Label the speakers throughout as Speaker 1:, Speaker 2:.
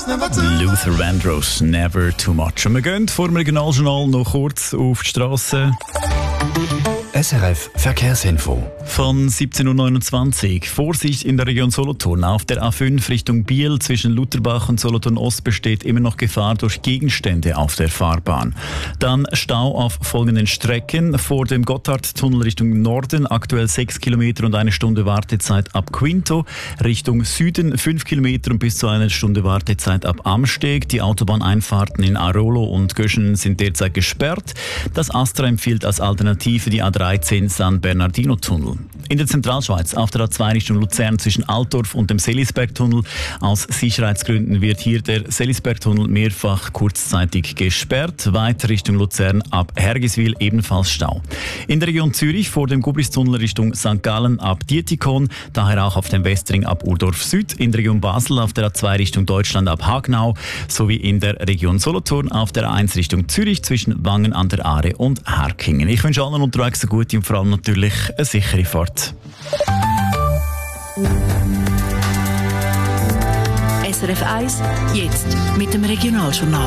Speaker 1: Luther Vandross, Never Too Much. Und wir gehen vor dem Regionaljournal noch kurz auf die Strasse.
Speaker 2: SRF Verkehrsinfo.
Speaker 1: Von 17.29 Uhr. Vorsicht in der Region Solothurn. Auf der A5 Richtung Biel zwischen Lutherbach und Solothurn Ost besteht immer noch Gefahr durch Gegenstände auf der Fahrbahn. Dann Stau auf folgenden Strecken. Vor dem Gotthardtunnel Richtung Norden aktuell 6 Kilometer und 1 Stunde Wartezeit ab Quinto. Richtung Süden 5 Kilometer und bis zu 1 Stunde Wartezeit ab Amsteg. Die Autobahneinfahrten in Arolo und Göschen sind derzeit gesperrt. Das Astra empfiehlt als Alternative die A13 San Bernardino-Tunnel. In der Zentralschweiz auf der A2 Richtung Luzern zwischen Altdorf und dem Selisberg-Tunnel. Aus Sicherheitsgründen wird hier der Selisberg-Tunnel mehrfach kurzzeitig gesperrt. Weiter Richtung Luzern ab Hergiswil ebenfalls Stau. In der Region Zürich vor dem Gubris-Tunnel Richtung St. Gallen ab Dietikon, daher auch auf dem Westring ab Urdorf Süd. In der Region Basel auf der A2 Richtung Deutschland ab Hagnau sowie in der Region Solothurn auf der A1 Richtung Zürich zwischen Wangen an der Aare und Herkingen. Ich wünsche allen unterwegs eine gute und vor allem natürlich eine sichere Fahrt.
Speaker 3: SRF 1, jetzt mit dem Regionaljournal.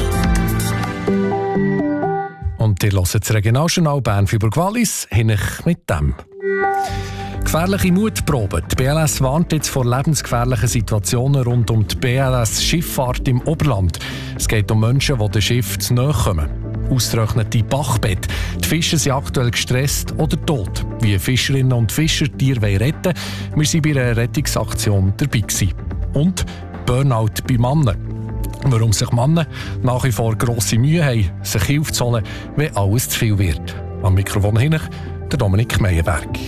Speaker 4: Und ihr hört das Regionaljournal Bern-Freiburg-Wallis hin mit dem. Gefährliche Mutprobe. Die BLS warnt jetzt vor lebensgefährlichen Situationen rund um die BLS-Schifffahrt im Oberland. Es geht um Menschen, die dem Schiff zu nahe kommen. Ausgetrocknete Bachbett. Die Fischer sind aktuell gestresst oder tot. Wie Fischerinnen und Fischer Tiere retten wollen, wir waren bei einer Rettungsaktion dabei gewesen. Und Burnout bei Männern. Warum sich Männer nach wie vor grosse Mühe haben, sich Hilfe zu holen, wenn alles zu viel wird. Am Mikrofon hin der Dominik Meyerberg.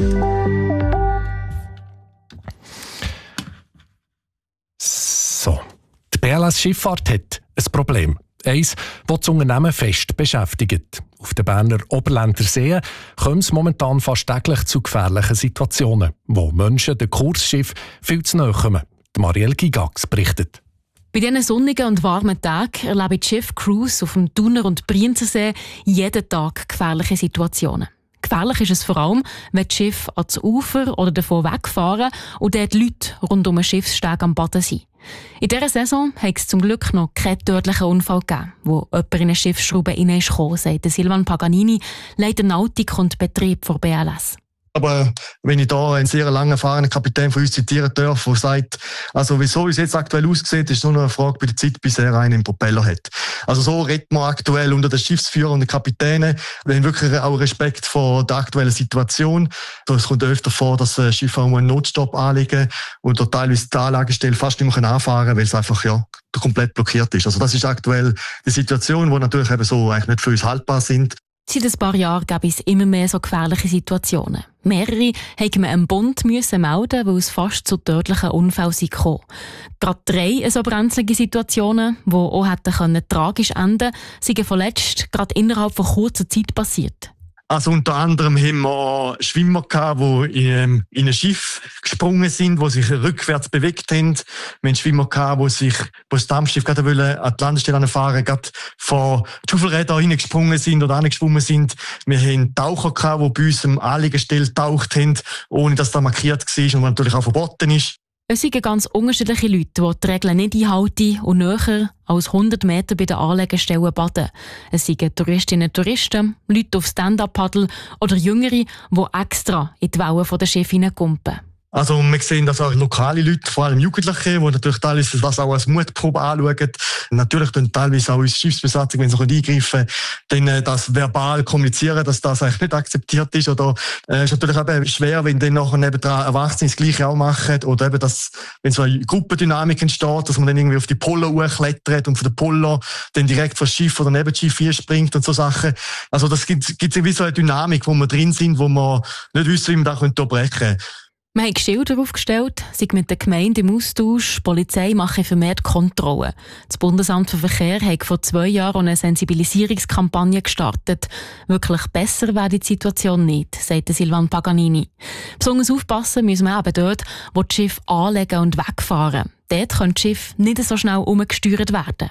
Speaker 4: So. Die BLS-Schifffahrt hat ein Problem. Eins, das das Unternehmen fest beschäftigt. Auf den Berner Oberländer Seen kommt es momentan fast täglich zu gefährlichen Situationen, wo Menschen den Kursschiff viel zu nahe kommen. Marielle Gigax berichtet.
Speaker 5: Bei diesen sonnigen und warmen Tagen erleben die Schiffcrews auf dem Thuner- und Brienzensee jeden Tag gefährliche Situationen. Gefährlich ist es vor allem, wenn die Schiffe ans Ufer oder davon wegfahren und dort Leute rund um den Schiffssteg am Baden sind. In dieser Saison hat es zum Glück noch keinen tödlichen Unfall gegeben, wo jemand in eine Schiffsschraube hineinkam, sagt Silvan Paganini, Leiter Nautik und Betrieb von BLS.
Speaker 6: Aber wenn ich da einen sehr lange erfahrenen Kapitän von uns zitieren darf, der sagt, also wieso es jetzt aktuell aussieht, ist nur noch eine Frage bei der Zeit, bis er einen im Propeller hat. Also so redet man aktuell unter den Schiffsführern und den Kapitänen. Wir haben wirklich auch Respekt vor der aktuellen Situation. Es kommt öfter vor, dass Schiffe auch einen Notstopp anlegen und dort teilweise die Anlagestelle fast nicht mehr anfahren können, weil es einfach komplett blockiert ist. Also das ist aktuell die Situation, die natürlich eben so eigentlich nicht für uns haltbar sind.
Speaker 5: Seit ein paar Jahren gab es immer mehr so gefährliche Situationen. Mehrere mussten wir einem Bund melden, weil es fast zu tödlichen Unfällen kam. Gerade 3 so brenzlige Situationen, die auch tragisch enden können, sind vorletzt gerade innerhalb von kurzer Zeit passiert.
Speaker 6: Also unter anderem haben wir Schwimmer gehabt, die in ein Schiff gesprungen sind, die sich rückwärts bewegt haben. Wir haben Schwimmer gehabt, die das Dampfschiff gerade an die Landestelle fahren, gerade vor die Schaufelräder hineingesprungen sind oder angeschwommen sind. Wir haben Taucher gehabt, die bei uns am Anliegestelle getaucht haben, ohne dass das markiert war und was natürlich auch verboten ist.
Speaker 5: Es sind ganz unterschiedliche Leute, die die Regeln nicht einhalten und näher als 100 Meter bei den Anlegestellen baden. Es sind Touristinnen und Touristen, Leute auf Stand-Up-Paddle oder Jüngere, die extra in die Wellen der Schiffe hineinkumpen.
Speaker 6: Also wir sehen, dass auch lokale Leute, vor allem Jugendliche, die natürlich teilweise das auch als Mutprobe anschauen. Natürlich dann teilweise auch unsere Schiffsbesatzung, wenn sie eingreifen, dann das verbal kommunizieren, dass das eigentlich nicht akzeptiert ist. Oder ist natürlich eben schwer, wenn dann nachher nebendran Erwachsene das Gleiche auch machen. Oder eben, dass, wenn so eine Gruppendynamik entsteht, dass man dann irgendwie auf die Poller hochklettert und von der Poller dann direkt vor das Schiff oder neben das Schiff springt und so Sachen. Also das gibt irgendwie so eine Dynamik, wo wir drin sind, wo wir nicht wissen, wie wir das unterbrechen können.
Speaker 5: Wir haben Schilder aufgestellt, sind mit der Gemeinde im Austausch, die Polizei macht vermehrt Kontrollen. Das Bundesamt für Verkehr hat vor 2 Jahren eine Sensibilisierungskampagne gestartet. Wirklich besser wäre die Situation nicht, sagt Silvan Paganini. Besonders aufpassen müssen wir eben dort, wo die Schiffe anlegen und wegfahren. Dort können die Schiffe nicht so schnell umgesteuert werden.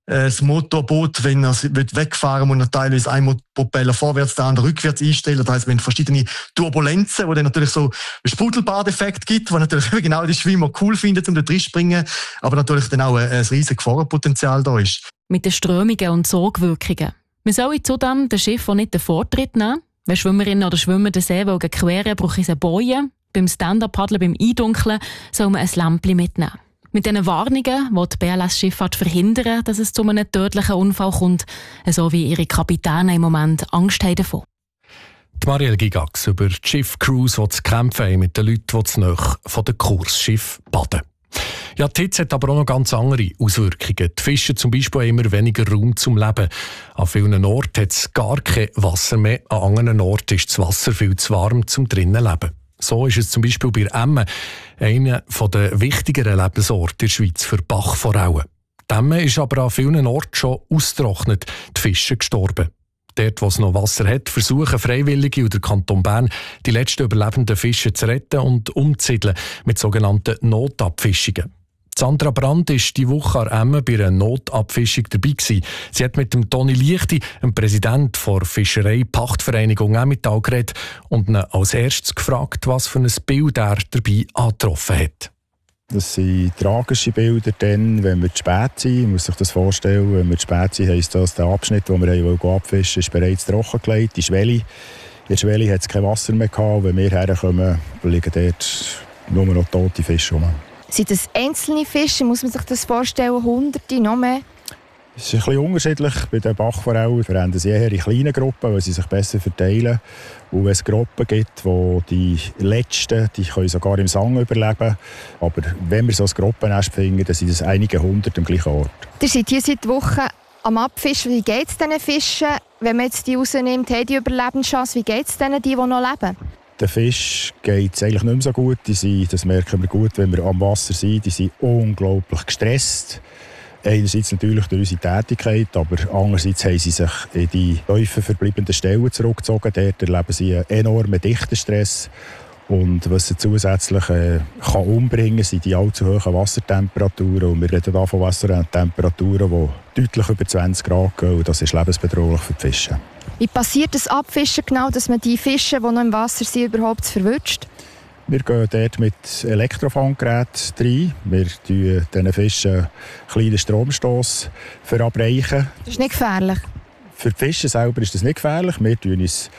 Speaker 6: Das Motorboot, wenn er wegfahren will, muss er teilweise einen Propeller vorwärts, den anderen rückwärts einstellen. Das heisst, wir haben verschiedene Turbulenzen, wo dann natürlich so einen Sprudelbadeffekt gibt, wo natürlich genau die Schwimmer cool finden, um da drin zu springen, aber natürlich dann auch ein riesiges Gefahrenpotenzial da ist.
Speaker 5: Mit den Strömungen und Sogwirkungen. Wir sollen zudem den Schiff nicht den Vortritt nehmen. Wenn Schwimmerinnen oder Schwimmer den See queren, brauchen sie Bojen. Beim Stand-Up-Paddeln, beim Eindunkeln, soll man ein Lämpchen mitnehmen. Mit diesen Warnungen will die BLS-Schifffahrt verhindern, dass es zu einem tödlichen Unfall kommt, so wie ihre Kapitäne im Moment Angst haben davon.
Speaker 4: Die Marielle Gigax über die Schiff-Crews, die zu kämpfen haben mit den Leuten, die zu nahe von den Kursschiffen baden. Ja, die Hitze hat aber auch noch ganz andere Auswirkungen. Die Fische zum Beispiel haben immer weniger Raum zum Leben. An vielen Orten hat es gar kein Wasser mehr, an anderen Orten ist das Wasser viel zu warm zum drinnen leben. So ist es zum Beispiel bei Emme, einer der wichtigeren Lebensorte in der Schweiz für Bachforellen. Die Emme ist aber an vielen Orten schon ausgetrocknet, die Fische gestorben. Dort, wo es noch Wasser hat, versuchen Freiwillige oder der Kanton Bern, die letzten überlebenden Fische zu retten und umzusiedeln mit sogenannten Notabfischungen. Sandra Brandt war diese Woche an Emme bei einer Notabfischung dabei gewesen. Sie hat mit dem Toni Lichti, dem Präsident der Fischerei-Pachtvereinigung Emmental, geredet und ihn als erstes gefragt, was für ein Bild er dabei angetroffen hat.
Speaker 7: Das sind tragische Bilder, dann, wenn wir zu spät sind. Man muss sich das vorstellen, wenn wir zu spät sind, heisst das, der Abschnitt, den wir abfischen wollten, ist bereits trockengelegt. Die Schwelle. In der Schwelle hat es kein Wasser mehr gehabt. Wenn wir herkommen, liegen dort nur noch tote Fische rum.
Speaker 8: Sind das einzelne Fische? Muss man sich das vorstellen? Hunderte, noch mehr?
Speaker 7: Es ist ein bisschen unterschiedlich. Bei den Bachforellen verwenden sie eher in kleinen Gruppen, weil sie sich besser verteilen. Und wenn es Gruppen gibt, wo die Letzten, die können sogar im Sang überleben. Aber wenn wir so ein Gruppennest finden, dann sind es einige hundert am gleichen Ort.
Speaker 8: Ihr seid hier seit Wochen am Abfischen. Wie geht es diesen Fischen? Wenn man jetzt die rausnimmt, haben die Überlebenschance? Wie geht es denen, die noch leben?
Speaker 7: Den Fisch geht es eigentlich nicht mehr so gut. Das merken wir gut, wenn wir am Wasser sind. Die sind unglaublich gestresst. Einerseits natürlich durch unsere Tätigkeit, aber andererseits haben sie sich in die tiefen verbleibenden Stellen zurückgezogen. Dort erleben sie einen enormen Dichtenstress. Und was sie zusätzlich kann umbringen, sind die allzu hohen Wassertemperaturen. Und wir reden hier von Wassertemperaturen, die deutlich über 20 Grad gehen. Und das ist lebensbedrohlich für die Fische.
Speaker 8: Wie passiert das Abfischen genau, dass man die Fische, die noch im Wasser sind, überhaupt verwünscht?
Speaker 7: Wir gehen dort mit Elektrofanggeräten rein. Wir tun diesen Fischen einen kleinen Stromstoss verabreichen.
Speaker 8: Das ist nicht gefährlich?
Speaker 7: Für die Fische selber ist das nicht gefährlich. Wir schützen uns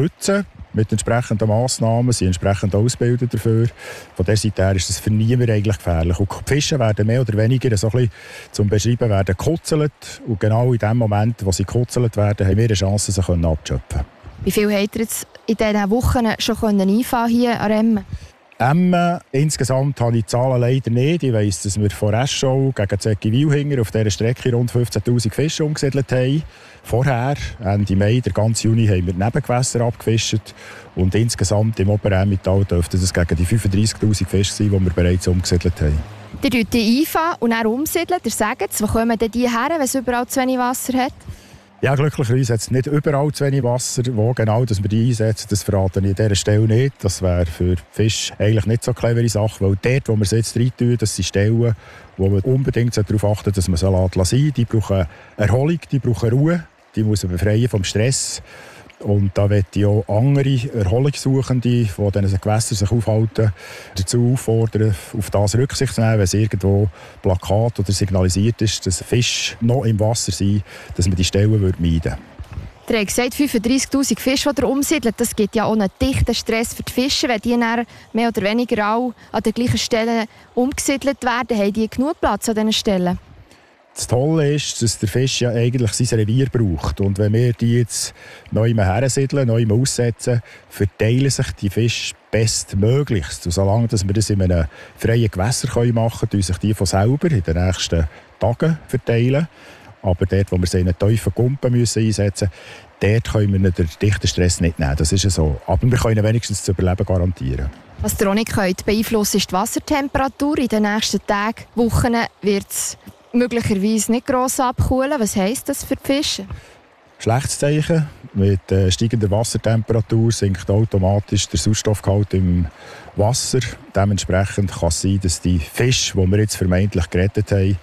Speaker 7: mit entsprechenden Massnahmen, sind entsprechend ausgebildet dafür. Von dieser Seite her ist das für niemanden eigentlich gefährlich. Und die Fische werden mehr oder weniger so ein bisschen zum Beschreiben werden gekutzelt. Und genau in dem Moment, wo sie gekutzelt werden, haben wir eine Chance, sie abzuschöpfen. Wie
Speaker 8: viel habt ihr jetzt in diesen Wochen schon einfangen hier an Emmen?
Speaker 7: Emmen, insgesamt habe ich die Zahlen leider nicht. Ich weiss, dass wir von Eschau gegen Zecki-Wilhinger auf dieser Strecke rund 15'000 Fische umgesiedelt haben. Vorher, Ende Mai, der ganze Juni, haben wir Nebengewässer abgefischt. Und insgesamt im Ober-Emmental dürften es gegen die 35'000 Fische sein, die wir bereits umgesiedelt haben.
Speaker 8: Ihr tut die einfangen und dann umsiedeln. Ihr sagt es, wo kommen denn die her, wenn es überall zu wenig Wasser hat?
Speaker 7: Ja, glücklicherweise hat es nicht überall zu wenig Wasser. Wo genau dass wir die einsetzen, das verrate ich an dieser Stelle nicht. Das wäre für Fische eigentlich nicht so eine clevere Sache, weil dort, wo wir sie jetzt rein tun, das sind Stellen, wo man unbedingt darauf achten sollte, dass man sie lassen. Die brauchen Erholung, die brauchen Ruhe, die muss man befreien vom Stress. Und da möchte ich auch andere Erholungssuchende, die in diesen Gewässern sich aufhalten, dazu auffordern, auf das Rücksicht zu nehmen, wenn es irgendwo Plakat oder signalisiert ist, dass Fische noch im Wasser sind, dass man die Stellen meiden würde.
Speaker 8: Ihr habt gesagt, 35'000 Fische, die ihr umsiedelt. Das gibt ja auch einen dichten Stress für die Fische. Wenn die dann mehr oder weniger auch an den gleichen Stellen umgesiedelt werden, haben die genug Platz an diesen Stellen?
Speaker 7: Das Tolle ist, dass der Fisch ja eigentlich sein Revier braucht. Und wenn wir die jetzt neu hersiedeln, neu aussetzen, verteilen sich die Fische bestmöglichst. Und solange dass wir das in einem freien Gewässer machen können, tun sich die von selber in den nächsten Tagen verteilen. Aber dort, wo wir sie in einen tiefen Kumpen einsetzen müssen, dort können wir den dichten Stress nicht nehmen. Das ist ja so. Aber wir können wenigstens das Überleben garantieren.
Speaker 8: Was ihr auch nicht könnt beeinflussen, ist die Wassertemperatur. In den nächsten Tagen, Wochen wird es möglicherweise nicht gross abkühlen. Was heisst das für die Fische?
Speaker 7: Schlechtes Zeichen. Mit steigender Wassertemperatur sinkt automatisch der Sauerstoffgehalt im Wasser. Dementsprechend kann es sein, dass die Fische, die wir jetzt vermeintlich gerettet haben,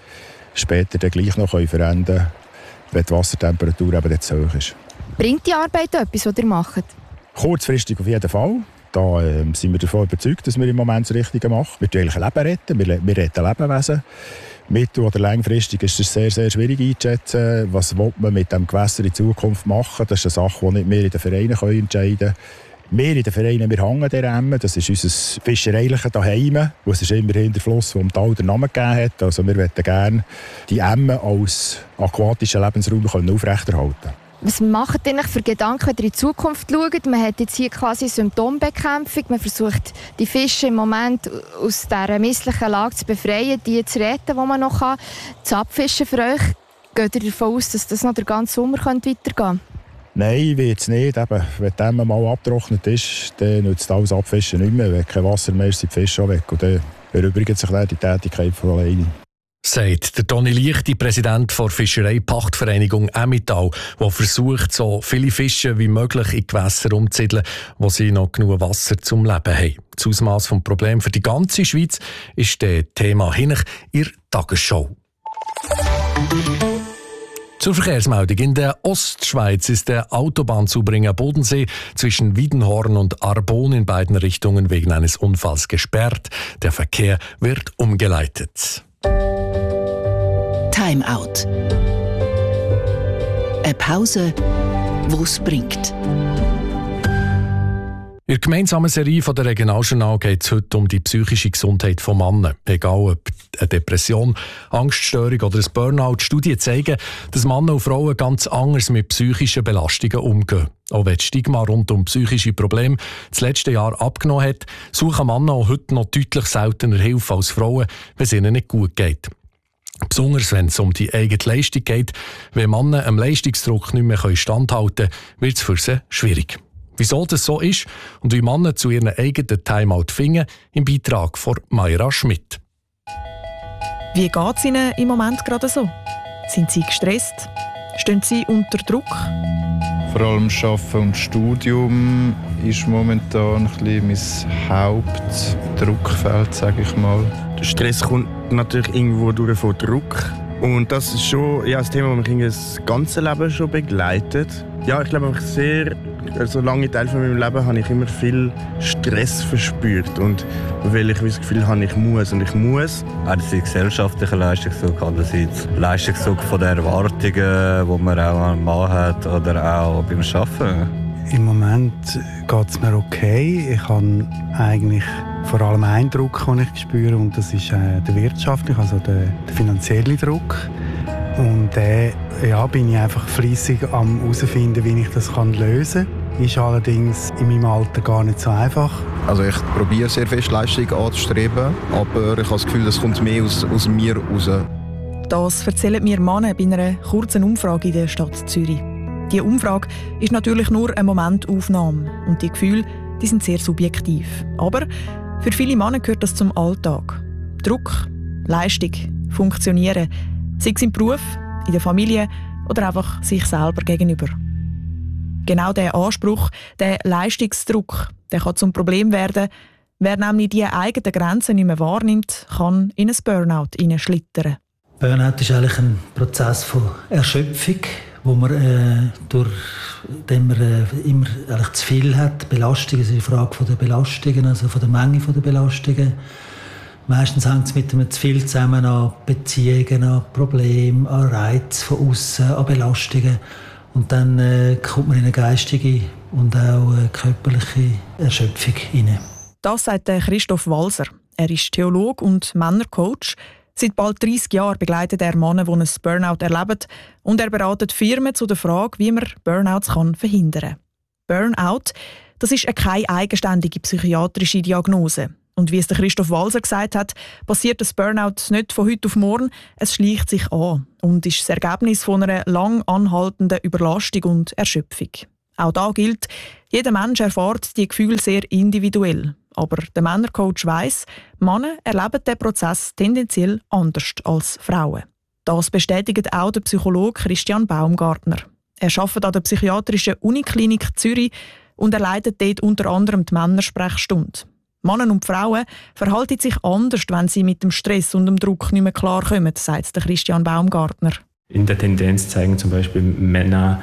Speaker 7: später dann gleich noch verändern können, wenn die Wassertemperatur eben nicht zu hoch ist.
Speaker 8: Bringt die Arbeit etwas, was ihr macht?
Speaker 7: Kurzfristig auf jeden Fall. Da sind wir davon überzeugt, dass wir im Moment das Richtige machen. Wir retten eigentlich Leben retten, wir retten Lebewesen. Mittel- oder langfristig ist es sehr, sehr schwierig einzuschätzen. Was will man mit dem Gewässer in Zukunft machen? Das ist eine Sache, die nicht wir in den Vereinen entscheiden können. Wir in den Vereinen, wir hängen der Emme. Das ist unser fischereiliche Daheim. Es ist immerhin der Fluss, der dem Tal den Namen gegeben hat. Also wir möchten gerne die Emme als aquatischen Lebensraum aufrechterhalten.
Speaker 8: Was macht ihr für Gedanken, wenn ihr in die Zukunft schaut? Man hat jetzt hier quasi Symptombekämpfung. Man versucht, die Fische im Moment aus dieser misslichen Lage zu befreien, die zu retten, die man noch kann. Das Abfischen für euch, geht ihr davon aus, dass das noch den ganzen Sommer weitergehen könnte?
Speaker 7: Nein, wie jetzt nicht. Eben, wenn der Emme mal abgetrocknet ist, dann nützt alles Abfischen nicht mehr. Wenn kein Wasser mehr ist, sind die Fische auch weg. Und dann erübrigt sich dann die Tätigkeit von alleine.
Speaker 4: Sagt der Toni Lichti, Präsident der Fischereipachtvereinigung Emmental, der versucht, so viele Fische wie möglich in Gewässer umzusiedeln, wo sie noch genug Wasser zum Leben haben. Das Ausmaß des Problems für die ganze Schweiz ist das Thema Hinech in der Tagesschau. Zur Verkehrsmeldung. In der Ostschweiz ist der Autobahnzubringer Bodensee zwischen Wiedenhorn und Arbon in beiden Richtungen wegen eines Unfalls gesperrt. Der Verkehr wird umgeleitet.
Speaker 3: Time Out. Eine Pause, die es bringt.
Speaker 4: In der gemeinsamen Serie von der Regionaljournal geht es heute um die psychische Gesundheit von Männern. Egal ob eine Depression, Angststörung oder ein Burnout. Studien zeigen, dass Männer und Frauen ganz anders mit psychischen Belastungen umgehen. Auch wenn das Stigma rund um psychische Probleme das letzte Jahr abgenommen hat, suchen Männer auch heute noch deutlich seltener Hilfe als Frauen, wenn es ihnen nicht gut geht. Besonders wenn es um die eigene Leistung geht. Wenn Männer einem Leistungsdruck nicht mehr standhalten können, wird es für sie schwierig. Wieso das so ist und wie Männer zu ihren eigenen Timeout finden, im Beitrag von Mayra Schmidt.
Speaker 9: Wie geht es Ihnen im Moment gerade so? Sind Sie gestresst? Stehen Sie unter Druck?
Speaker 10: Vor allem Arbeiten und Studium ist momentan ein bisschen mein Hauptdruckfeld, sage ich mal.
Speaker 11: Der Stress kommt natürlich irgendwo durch von Druck. Und das ist schon ein Thema, das mich das ganze Leben schon begleitet. Ja, ich glaube, lange Teil von meinem Leben habe ich immer viel Stress verspürt. Und weil ich das Gefühl habe, ich muss.
Speaker 12: Einerseits gesellschaftlicher Leistungsdruck, andererseits Leistungsdruck von den Erwartungen, die man auch am Mann hat oder auch beim Arbeiten.
Speaker 13: Im Moment geht es mir okay. Ich habe eigentlich vor allem einen Druck, den ich spüre, und das ist der wirtschaftliche, also der finanzielle Druck. Und bin ich einfach fleissig am herausfinden, wie ich das lösen kann. Ist allerdings in meinem Alter gar nicht so einfach.
Speaker 14: Also ich probiere sehr fest Leistung anzustreben, aber ich habe das Gefühl, das kommt mehr aus mir raus.
Speaker 9: Das erzählen mir Männer bei einer kurzen Umfrage in der Stadt Zürich. Diese Umfrage ist natürlich nur eine Momentaufnahme und die Gefühle, die sind sehr subjektiv. Aber für viele Männer gehört das zum Alltag. Druck, Leistung, Funktionieren, sei es im Beruf, in der Familie oder einfach sich selber gegenüber. Genau dieser Anspruch, der Leistungsdruck, der kann zum Problem werden. Wer nämlich die eigenen Grenzen nicht mehr wahrnimmt, kann in ein Burnout hineinschlittern.
Speaker 15: Burnout ist eigentlich ein Prozess von Erschöpfung, wo man immer eigentlich zu viel hat. Belastungen, es ist eine Frage von der Belastungen, also von der Menge der Belastungen. Meistens hängt es mit einem zu viel zusammen an Beziehungen, an Problemen, an Reizen von außen, an Belastungen. Und dann kommt man in eine geistige und auch körperliche Erschöpfung hinein.
Speaker 9: Das sagt Christoph Walser. Er ist Theologe und Männercoach. Seit bald 30 Jahren begleitet er Männer, die ein Burnout erleben. Und er beratet Firmen zu der Frage, wie man Burnouts verhindern kann. Burnout, das ist keine eigenständige psychiatrische Diagnose. Und wie es der Christoph Walser gesagt hat, passiert das Burnout nicht von heute auf morgen. Es schleicht sich an und ist das Ergebnis von einer lang anhaltenden Überlastung und Erschöpfung. Auch da gilt, jeder Mensch erfährt die Gefühle sehr individuell. Aber der Männercoach weiss, Männer erleben den Prozess tendenziell anders als Frauen. Das bestätigt auch der Psychologe Christian Baumgartner. Er arbeitet an der Psychiatrischen Uniklinik Zürich und er leitet dort unter anderem die Männersprechstunde. Männer und Frauen verhalten sich anders, wenn sie mit dem Stress und dem Druck nicht mehr klarkommen, sagt Christian Baumgartner.
Speaker 16: In der Tendenz zeigen zum Beispiel Männer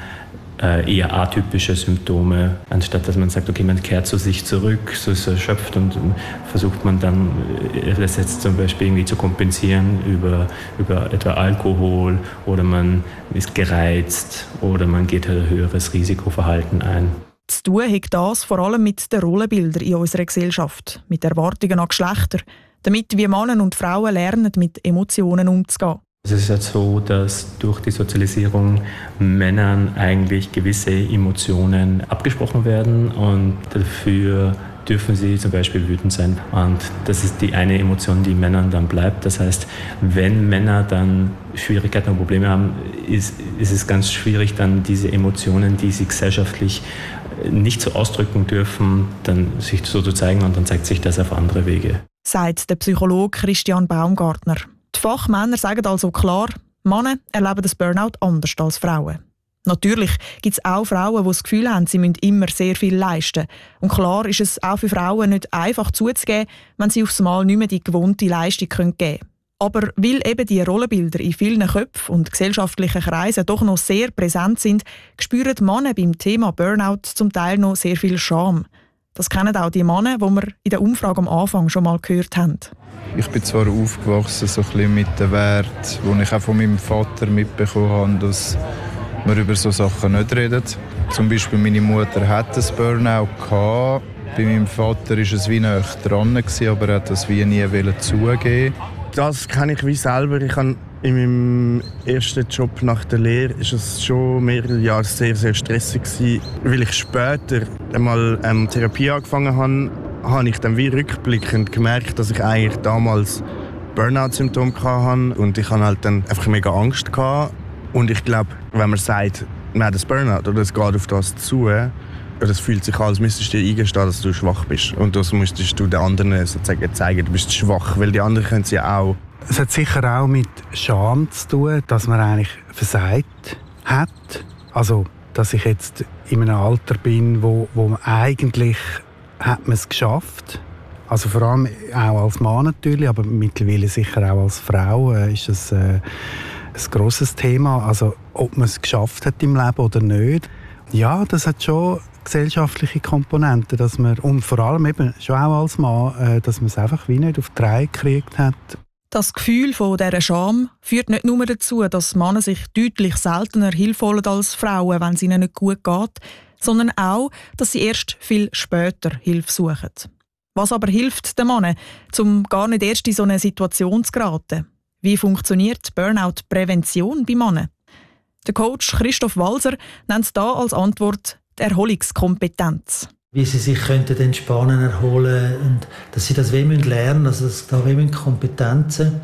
Speaker 16: eher atypische Symptome, anstatt dass man sagt, okay, man kehrt zu sich zurück, so ist erschöpft und versucht man dann das jetzt zum Beispiel irgendwie zu kompensieren über etwa Alkohol oder man ist gereizt oder man geht ein höheres Risikoverhalten ein.
Speaker 9: Zu tun hat das vor allem mit den Rollenbildern in unserer Gesellschaft, mit Erwartungen an Geschlechter, damit wie Männer und Frauen lernen, mit Emotionen umzugehen.
Speaker 16: Es ist halt so, dass durch die Sozialisierung Männern eigentlich gewisse Emotionen abgesprochen werden und dafür dürfen sie zum Beispiel wütend sein. Und das ist die eine Emotion, die Männern dann bleibt. Das heißt, wenn Männer dann Schwierigkeiten und Probleme haben, ist es ganz schwierig, dann diese Emotionen, die sie gesellschaftlich nicht so ausdrücken dürfen, dann sich so zu zeigen und dann zeigt sich das auf andere Wege.
Speaker 9: Sagt der Psychologe Christian Baumgartner. Die Fachmänner sagen also klar, Männer erleben das Burnout anders als Frauen. Natürlich gibt es auch Frauen, die das Gefühl haben, sie müssen immer sehr viel leisten. Und klar ist es auch für Frauen nicht einfach zuzugeben, wenn sie aufs Mal nicht mehr die gewohnte Leistung geben können. Aber weil eben die Rollenbilder in vielen Köpfen und gesellschaftlichen Kreisen doch noch sehr präsent sind, spüren Männer beim Thema Burnout zum Teil noch sehr viel Scham. Das kennen auch die Männer, die wir in der Umfrage am Anfang schon mal gehört haben.
Speaker 10: Ich bin zwar aufgewachsen so ein bisschen mit den Werten, die ich auch von meinem Vater mitbekommen habe, dass man über solche Sachen nicht redet. Zum Beispiel meine Mutter hatte ein Burnout gehabt. Bei meinem Vater war es wie näher dran, aber er hat das wie nie zugeben.
Speaker 11: Das kenne ich wie selber. Ich habe in meinem ersten Job nach der Lehre ist es schon mehrere Jahre sehr, sehr stressig gewesen. Weil ich später einmal Therapie angefangen habe ich dann wie rückblickend gemerkt, dass ich eigentlich damals Burnout-Symptome hatte. Und ich hatte halt dann einfach mega Angst gehabt. Und ich glaube, wenn man sagt, man hat ein Burnout oder es geht auf das zu, das fühlt sich an, als müsstest du dir eingestehen, dass du schwach bist. Und das müsstest du den anderen sozusagen zeigen, du bist schwach, weil die anderen können es ja auch.
Speaker 13: Es hat sicher auch mit Scham zu tun, dass man eigentlich versagt hat. Also, dass ich jetzt in einem Alter bin, wo man eigentlich hat man es geschafft. Also vor allem auch als Mann natürlich, aber mittlerweile sicher auch als Frau ist das ein grosses Thema. Also ob man es geschafft hat im Leben oder nicht. Ja, das hat schon gesellschaftliche Komponenten, dass man, und vor allem eben schon auch als Mann, dass man es einfach wie nicht auf die Reihe gekriegt hat.
Speaker 9: Das Gefühl von dieser Scham führt nicht nur dazu, dass Männer sich deutlich seltener Hilfe holen als Frauen, wenn es ihnen nicht gut geht, sondern auch, dass sie erst viel später Hilfe suchen. Was aber hilft den Männern, um gar nicht erst in so eine Situation zu geraten? Wie funktioniert Burnout-Prävention bei Männern? Der Coach Christoph Walser nennt da als Antwort die Erholungskompetenz.
Speaker 15: Wie sie sich könnten entspannen, erholen und dass sie das lernen müssen, also dass da Kompetenzen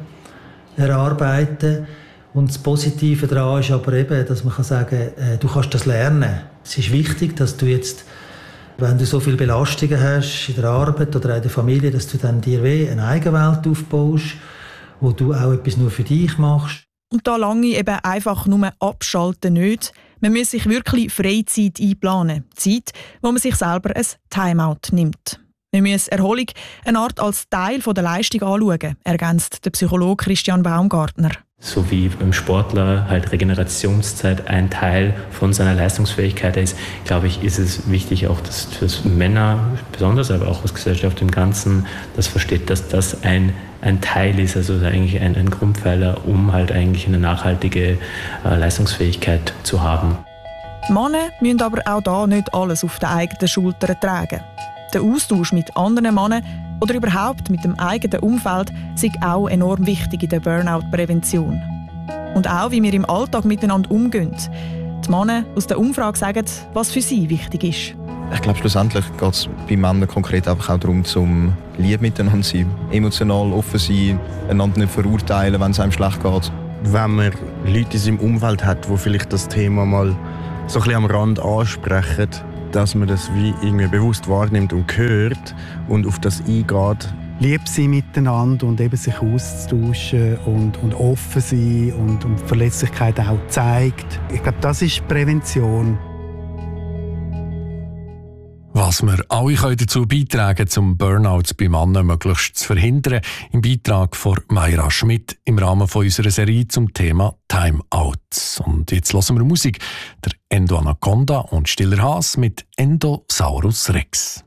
Speaker 15: erarbeiten. Und das Positive daran ist aber eben, dass man sagen kann, du kannst das lernen. Es ist wichtig, dass du jetzt, wenn du so viele Belastungen hast in der Arbeit oder in der Familie, dass du dann dir eine Eigenwelt aufbaust, wo du auch etwas nur für dich machst.
Speaker 9: Und da lange eben einfach nur abschalten nicht. Man muss sich wirklich Freizeit einplanen. Zeit, wo man sich selber ein Timeout nimmt. Man muss Erholung eine Art als Teil der Leistung anschauen, ergänzt der Psychologe Christian Baumgartner.
Speaker 16: So wie beim Sportler halt Regenerationszeit ein Teil von seiner Leistungsfähigkeit ist, glaube ich, ist es wichtig auch, dass Männer besonders, aber auch als Gesellschaft im Ganzen, das versteht, dass das ein Teil ist, also eigentlich ein Grundpfeiler, um halt eigentlich eine nachhaltige Leistungsfähigkeit zu haben.
Speaker 9: Die Männer müssen aber auch da nicht alles auf den eigenen Schultern tragen. Der Austausch mit anderen Männern oder überhaupt mit dem eigenen Umfeld ist auch enorm wichtig in der Burnout-Prävention. Und auch, wie wir im Alltag miteinander umgehen. Die Männer aus der Umfrage sagen, was für sie wichtig ist.
Speaker 14: Ich glaube, schlussendlich geht es bei Männern konkret einfach auch darum, zum lieb miteinander zu sein. Emotional offen sein, einander nicht verurteilen, wenn es einem schlecht geht.
Speaker 11: Wenn man Leute in seinem Umfeld hat, die vielleicht das Thema mal so ein bisschen am Rand ansprechen, dass man das wie irgendwie bewusst wahrnimmt und hört und auf das eingeht.
Speaker 13: Lieb sein miteinander und eben sich auszutauschen und offen sein und Verletzlichkeit auch zeigt. Ich glaube, das ist Prävention.
Speaker 4: Was wir alle dazu beitragen können, zum Burnout bei Männern möglichst zu verhindern, im Beitrag von Mayra Schmidt im Rahmen von unserer Serie zum Thema Time Out. Und jetzt hören wir Musik. Der Endo Anaconda und Stiller Haas mit Endosaurus Rex.